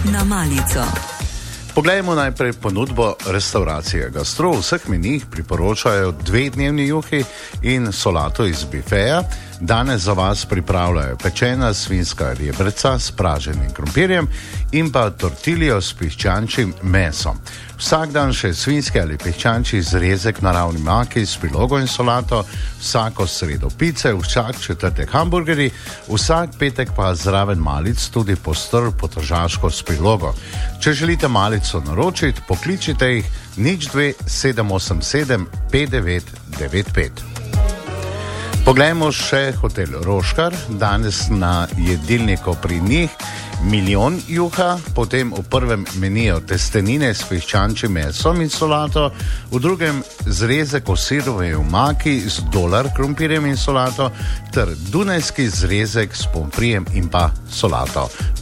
na malico. Poglejmo najprej ponudbo restauracije Gastro. V vseh menijih priporočajo 2-dnevni juhi in solato iz bifeja. Danes za vas pripravljajo pečena svinjska rebrca s praženim krompirjem in pa tortiljo s piščančjim mesom. Vsak dan še svinjski ali piščančji zrezek naravni maki s prilogo in solato, vsako sredo pice, vsak četrtek hamburgerji, vsak petek pa zraven malic tudi postrv potržaško s prilogo. Če želite malico naročiti, pokličite jih 02 787 5995. Poglejmo še hotel Roškar. Danes na jedilniku pri njih milijon juha, potem v prvem meniju testenine s piščančjim mesom in solato, v drugem zrezek o sirovi omaki z dolar krompirjem in solato ter dunajski zrezek s pomfrijem in pa solato.